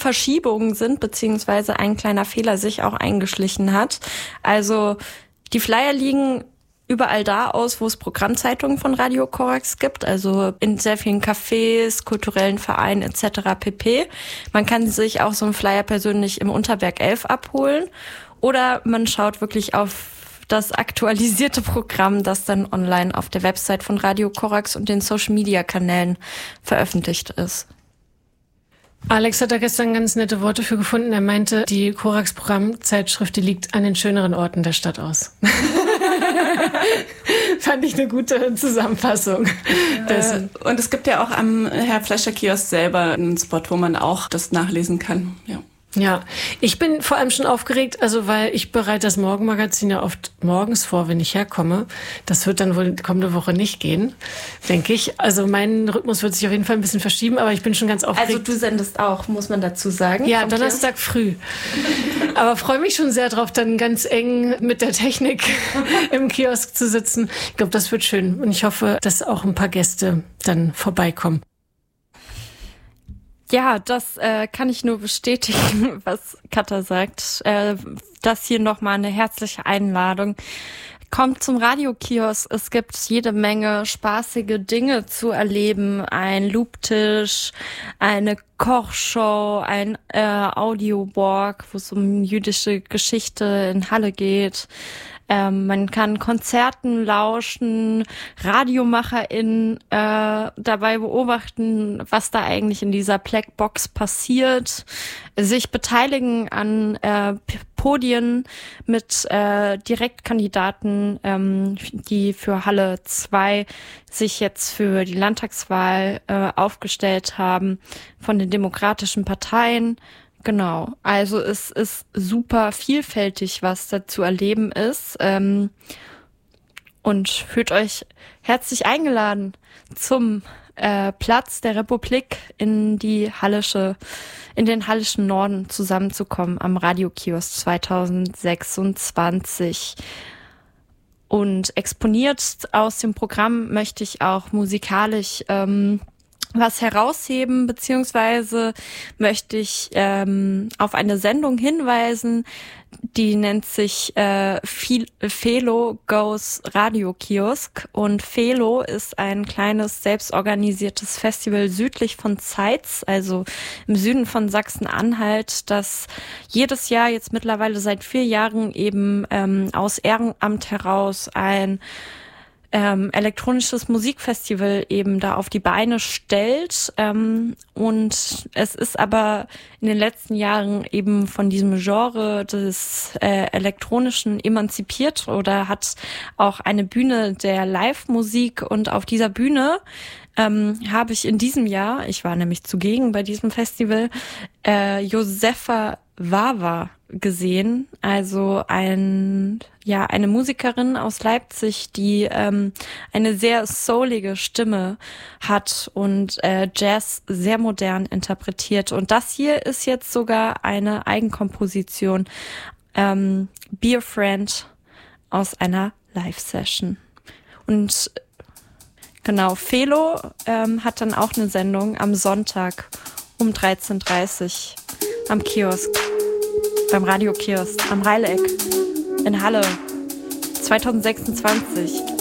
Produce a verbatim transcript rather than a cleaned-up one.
Verschiebungen sind, beziehungsweise ein kleiner Fehler sich auch eingeschlichen hat. Also die Flyer liegen überall da aus, wo es Programmzeitungen von Radio Korax gibt, also in sehr vielen Cafés, kulturellen Vereinen et cetera pp. Man kann sich auch so einen Flyer persönlich im Unterwerk elf abholen oder man schaut wirklich auf das aktualisierte Programm, das dann online auf der Website von Radio Korax und den Social-Media-Kanälen veröffentlicht ist. Alex hat da gestern ganz nette Worte für gefunden. Er meinte, die Korax-Programmzeitschrift, die liegt an den schöneren Orten der Stadt aus. Fand ich eine gute Zusammenfassung. Äh, und es gibt ja auch am Herr Fleischer Kiosk selber einen Spot, wo man auch das nachlesen kann. Ja. Ja, ich bin vor allem schon aufgeregt, also weil ich bereite das Morgenmagazin ja oft morgens vor, wenn ich herkomme. Das wird dann wohl kommende Woche nicht gehen, denke ich. Also mein Rhythmus wird sich auf jeden Fall ein bisschen verschieben, aber ich bin schon ganz aufgeregt. Also du sendest auch, muss man dazu sagen. Ja, Donnerstag früh. Aber freue mich schon sehr drauf, dann ganz eng mit der Technik im Kiosk zu sitzen. Ich glaube, das wird schön und ich hoffe, dass auch ein paar Gäste dann vorbeikommen. Ja, das äh, kann ich nur bestätigen, was Katha sagt. Äh, das hier nochmal eine herzliche Einladung. Kommt zum Radiokiosk. Es gibt jede Menge spaßige Dinge zu erleben. Ein Looptisch, eine Kochshow, ein äh, Audioborg, wo es um jüdische Geschichte in Halle geht. Ähm, man kann Konzerten lauschen, RadiomacherInnen äh, dabei beobachten, was da eigentlich in dieser Blackbox passiert, sich beteiligen an äh, Podien mit äh, Direktkandidaten, ähm, die für Halle zwei sich jetzt für die Landtagswahl äh, aufgestellt haben von den demokratischen Parteien. Genau, also es ist super vielfältig, was da zu erleben ist, ähm, und fühlt euch herzlich eingeladen zum äh, Platz der Republik in die hallische, in den hallischen Norden zusammenzukommen am Radiokiosk zwanzig sechsundzwanzig. Und exponiert aus dem Programm möchte ich auch musikalisch ähm, was herausheben, beziehungsweise möchte ich ähm, auf eine Sendung hinweisen, die nennt sich äh, Felo Goes Radiokiosk, und Felo ist ein kleines selbstorganisiertes Festival südlich von Zeitz, also im Süden von Sachsen-Anhalt, das jedes Jahr jetzt mittlerweile seit vier Jahren eben ähm, aus Ehrenamt heraus ein Ähm, elektronisches Musikfestival eben da auf die Beine stellt. Ähm, und es ist aber in den letzten Jahren eben von diesem Genre des äh, Elektronischen emanzipiert oder hat auch eine Bühne der Live-Musik. Und auf dieser Bühne ähm, habe ich in diesem Jahr, ich war nämlich zugegen bei diesem Festival, äh, Josefa Wawa gesehen, also ein ja eine Musikerin aus Leipzig, die ähm, eine sehr soulige Stimme hat und äh, Jazz sehr modern interpretiert. Und das hier ist jetzt sogar eine Eigenkomposition, ähm, Beer Friend aus einer Live-Session. Und genau, Felo ähm, hat dann auch eine Sendung am Sonntag um dreizehn Uhr dreißig am Kiosk. Beim Radiokiosk am Reileck in Halle zwanzig sechsundzwanzig.